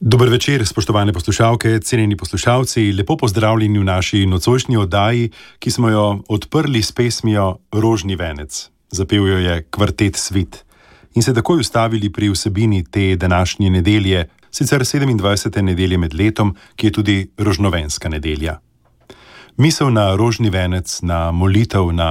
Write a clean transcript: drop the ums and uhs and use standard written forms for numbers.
Dober večer, spoštovane poslušalke, cenjeni poslušalci, lepo pozdravljeni v naši nocojšnji oddaji, ki smo jo odprli s pesmijo Rožni venec. Zapel jo je kvartet Svit in se takoj ustavili pri vsebini te današnje nedelje, sicer 27. nedelje med letom, ki je tudi rožnovenska nedelja. Misel na rožni venec, na molitev, na